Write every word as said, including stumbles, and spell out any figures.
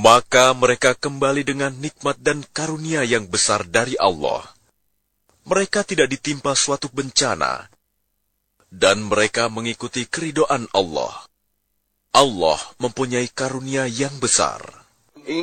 Maka mereka kembali dengan nikmat dan karunia yang besar dari Allah. Mereka tidak ditimpa suatu bencana, dan mereka mengikuti keridhaan Allah. Allah mempunyai karunia yang besar.